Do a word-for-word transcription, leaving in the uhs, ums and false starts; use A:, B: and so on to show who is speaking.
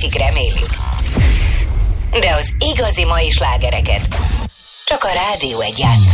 A: akik remélik. De az igazi mai slágereket csak a Rádió egy játssza.